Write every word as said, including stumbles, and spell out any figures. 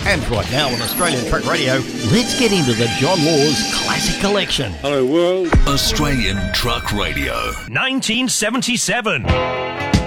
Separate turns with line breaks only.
And right now on Australian Truck Radio, let's get into the John Laws Classic Collection.
Hello world.
Australian Truck Radio.
nineteen seventy-seven.